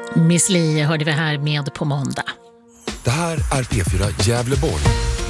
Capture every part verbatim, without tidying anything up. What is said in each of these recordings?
Miss Li hörde vi här med På måndag. Det här är P fyra Gävleborg.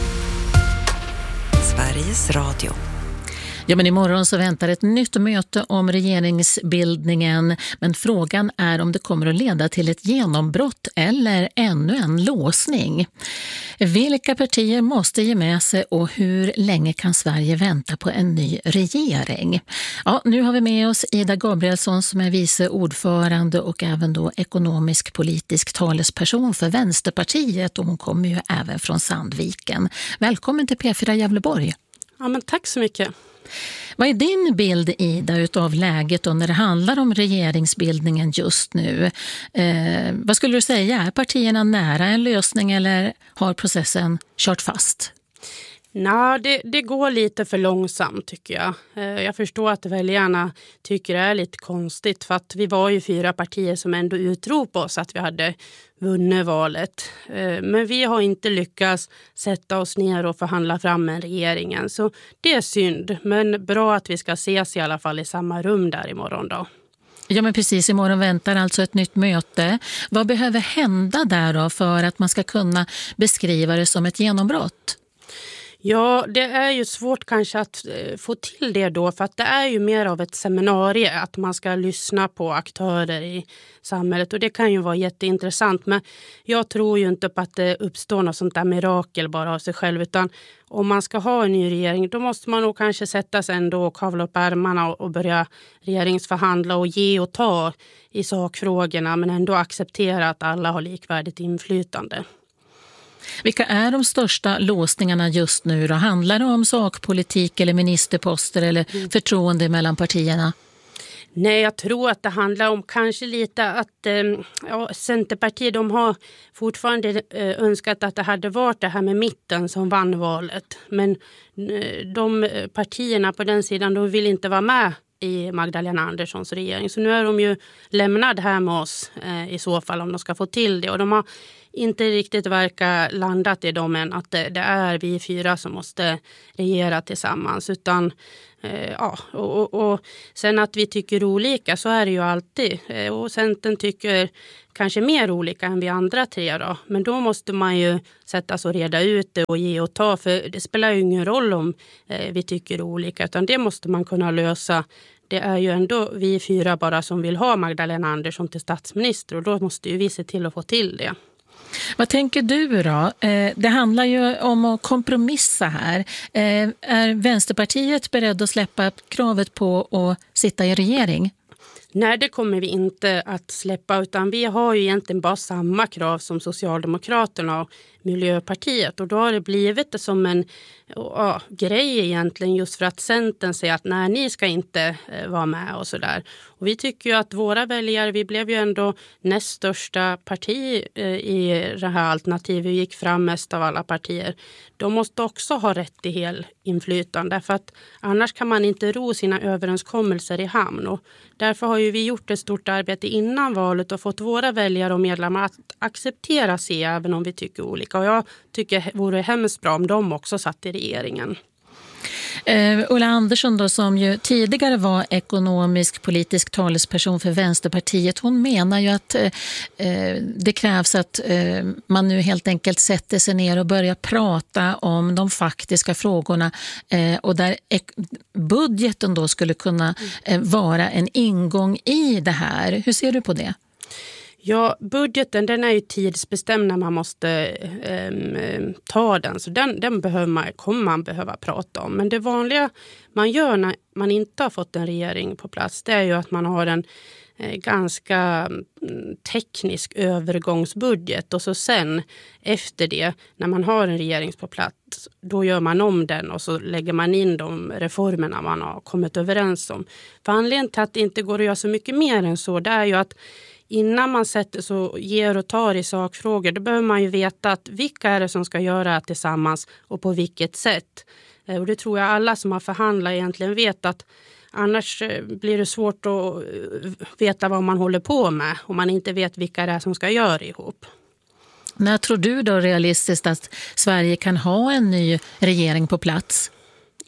Sveriges Radio. Ja, men imorgon så väntar ett nytt möte om regeringsbildningen, men frågan är om det kommer att leda till ett genombrott eller ännu en låsning. Vilka partier måste ge med sig och hur länge kan Sverige vänta på en ny regering? Ja, nu har vi med oss Ida Gabrielsson som är vice ordförande och även då ekonomisk politisk talesperson för Vänsterpartiet, och hon kommer ju även från Sandviken. Välkommen till P fyra Gävleborg. Ja, men tack så mycket. Vad är din bild, Ida, utav läget då när det handlar om regeringsbildningen just nu? Eh, vad skulle du säga? Är partierna nära en lösning eller har processen kört fast? Nej, det, det går lite för långsamt tycker jag. Eh, jag förstår att väljarna tycker det är lite konstigt, för att vi var ju fyra partier som ändå utropade oss att vi hade vunnit valet. Eh, men vi har inte lyckats sätta oss ner och förhandla fram en regeringen, så det är synd. Men bra att vi ska ses i alla fall i samma rum där imorgon då. Ja, men precis, imorgon väntar alltså ett nytt möte. Vad behöver hända där då för att man ska kunna beskriva det som ett genombrott? Ja, det är ju svårt kanske att eh, få till det då, för att det är ju mer av ett seminarium, att man ska lyssna på aktörer i samhället, och det kan ju vara jätteintressant, men jag tror ju inte på att det uppstår något sånt där mirakel bara av sig själv, utan om man ska ha en ny regering då måste man nog kanske sätta sig ändå och kavla upp ärmarna och, och börja regeringsförhandla och ge och ta i sakfrågorna, men ändå acceptera att alla har likvärdigt inflytande. Vilka är de största låsningarna just nu då? Handlar det om sakpolitik eller ministerposter eller mm. förtroende mellan partierna? Nej, jag tror att det handlar om kanske lite att eh, ja, Centerpartiet, de har fortfarande eh, önskat att det hade varit det här med mitten som vann valet. Men eh, de partierna på den sidan, de vill inte vara med i Magdalena Anderssons regering. Så nu är de ju lämnade här med oss eh, i så fall, om de ska få till det. Och de har inte riktigt verkar landat i dem än att det, det är vi fyra som måste regera tillsammans, utan eh, ja, och, och, och sen att vi tycker olika, så är det ju alltid, eh, och Centern tycker kanske mer olika än vi andra tre då, men då måste man ju sätta sig och reda ut det och ge och ta, för det spelar ju ingen roll om eh, vi tycker olika, utan det måste man kunna lösa. Det är ju ändå vi fyra bara som vill ha Magdalena Andersson till statsminister, och då måste ju vi se till att få till det. Vad tänker du då? Det handlar ju om att kompromissa här. Är Vänsterpartiet beredd att släppa kravet på att sitta i regering? Nej, det kommer vi inte att släppa, utan vi har ju egentligen bara samma krav som Socialdemokraterna och Miljöpartiet, och då har det blivit det som en ja, grej egentligen, just för att Centern säger att nej, ni ska inte eh, vara med och sådär. Och vi tycker ju att våra väljare, vi blev ju ändå näst största parti eh, i det här alternativet, vi gick fram mest av alla partier. De måste också ha rätt till hel inflytande, för att annars kan man inte ro sina överenskommelser i hamn, och därför har ju vi gjort ett stort arbete innan valet och fått våra väljare och medlemmar att acceptera sig även om vi tycker olika. Och jag tycker det vore hemskt bra om de också satt i regeringen. Uh, Ulla Andersson då, som ju tidigare var ekonomisk politisk talesperson för Vänsterpartiet, hon menar ju att uh, det krävs att uh, man nu helt enkelt sätter sig ner och börjar prata om de faktiska frågorna, uh, och där ek- budgeten då skulle kunna uh, vara en ingång i det här. Hur ser du på det? Ja, budgeten, den är ju tidsbestämd när man måste eh, ta den. Så den, den behöver man, kommer man behöva prata om. Men det vanliga man gör när man inte har fått en regering på plats, det är ju att man har en eh, ganska teknisk övergångsbudget. Och så sen efter det, när man har en regering på plats, då gör man om den och så lägger man in de reformerna man har kommit överens om. För anledningen till att det inte går att göra så mycket mer än så, det är ju att innan man sätter så ger och tar i sakfrågor, då behöver man ju veta att vilka är det som ska göra det tillsammans och på vilket sätt. Och det tror jag alla som har förhandlat egentligen vet, att annars blir det svårt att veta vad man håller på med om man inte vet vilka det är som ska göra ihop. När tror du då realistiskt att Sverige kan ha en ny regering på plats?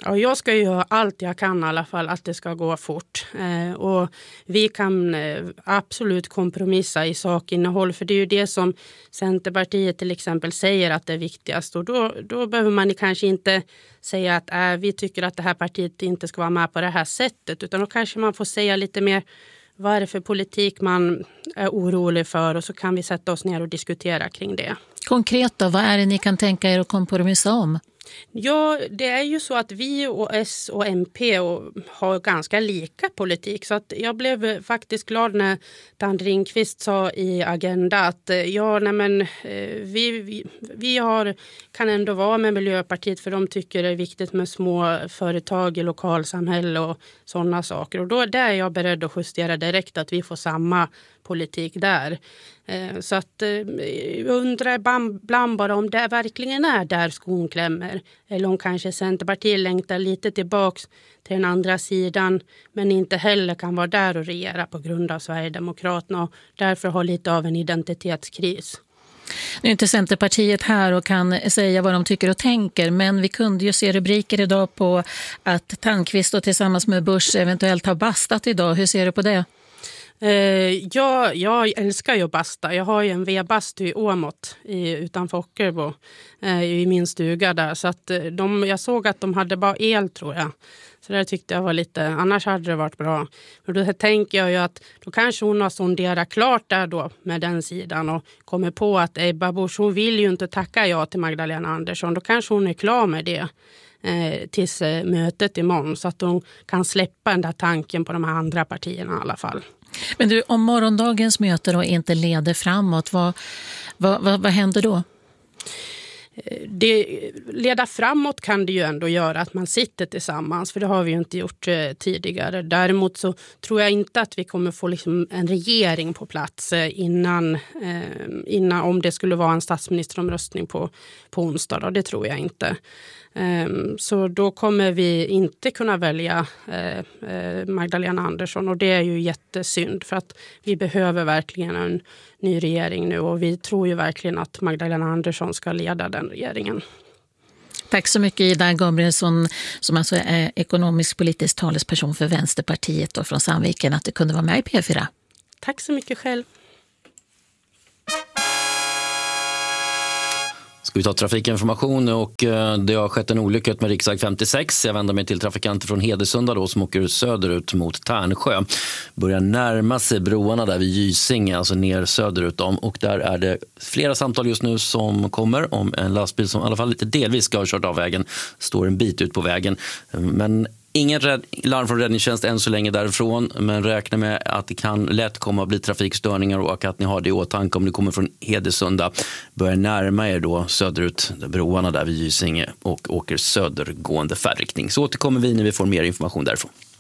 Ja, jag ska ju göra allt jag kan i alla fall att det ska gå fort. Eh, och vi kan eh, absolut kompromissa i sakinnehåll, för det är ju det som Centerpartiet till exempel säger att det är viktigast. Och då, då behöver man kanske inte säga att äh, vi tycker att det här partiet inte ska vara med på det här sättet, utan då kanske man får säga lite mer vad är det för politik man är orolig för, och så kan vi sätta oss ner och diskutera kring det. Konkret då, vad är det ni kan tänka er att kompromissa om? Ja, det är ju så att vi och S och M P har ganska lika politik, så att jag blev faktiskt glad när Dan Ringqvist sa i Agenda att ja, nej men, vi, vi, vi har, kan ändå vara med Miljöpartiet för de tycker det är viktigt med små företag i lokalsamhälle och sådana saker. Och då där är jag beredd att justera direkt att vi får samma politik där. Så att jag undrar ibland bara om det verkligen är där skon klämmer. Eller om kanske Centerpartiet längtar lite tillbaks till den andra sidan, men inte heller kan vara där och regera på grund av Sverigedemokraterna och därför har lite av en identitetskris. Nu är inte Centerpartiet här och kan säga vad de tycker och tänker, men vi kunde ju se rubriker idag på att Tandqvist och tillsammans med Busch eventuellt har bastat idag. Hur ser du på det? Ja, jag älskar ju att basta. Jag har ju en vedbastu i Åmåt i, utanför Ockelbo i min stuga där. Så att de, jag såg att de hade bara el, tror jag. Så det tyckte jag var lite, annars hade det varit bra. Men då tänker jag ju att då kanske hon har sonderat klart där då med den sidan och kommer på att Ebba Busch, hon vill ju inte tacka ja till Magdalena Andersson. Då kanske hon är klar med det eh, tills eh, mötet imorgon, så att hon kan släppa den där tanken på de här andra partierna i alla fall. Men du, om morgondagens möte då inte leder framåt, vad, vad, vad, vad händer då? Det, leda framåt kan det ju ändå göra att man sitter tillsammans, för det har vi ju inte gjort eh, tidigare. Däremot så tror jag inte att vi kommer få liksom en regering på plats eh, innan, eh, innan om det skulle vara en statsministeromröstning på, på onsdag. Då. Det tror jag inte. Um, så då kommer vi inte kunna välja uh, uh, Magdalena Andersson, och det är ju jättesynd, för att vi behöver verkligen en ny regering nu, och vi tror ju verkligen att Magdalena Andersson ska leda den regeringen. Tack så mycket, Ida Gabrielsson, som alltså är ekonomisk politisk talesperson för Vänsterpartiet och från Sandviken, att du kunde vara med i P fyra. Tack så mycket själv. Ska vi ta trafikinformation, och det har skett en olycka med riksväg femtiosex. Jag vänder mig till trafikanter från Hedesunda då, som åker söderut mot Tärnsjö. Börjar närma sig broarna där vid Gysinge, alltså ner söderut om. Och där är det flera samtal just nu som kommer om en lastbil som i alla fall lite delvis ska ha kört av vägen. Står en bit ut på vägen. Men ingen rädd, larm från räddningstjänst än så länge därifrån, men räkna med att det kan lätt komma att bli trafikstörningar, och att ni har det i åtanke om ni kommer från Hedesunda. Börjar närma er då söderut broarna där vid Gysinge och åker södergående färdriktning. Så återkommer vi när vi får mer information därifrån.